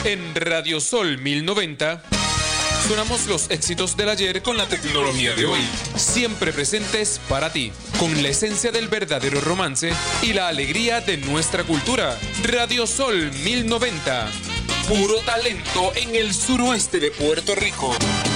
En Radio Sol 1090 sonamos los éxitos del ayer con la tecnología de hoy, siempre presentes para ti, con la esencia del verdadero romance y la alegría de nuestra cultura. Radio Sol 1090, puro talento en el suroeste de Puerto Rico.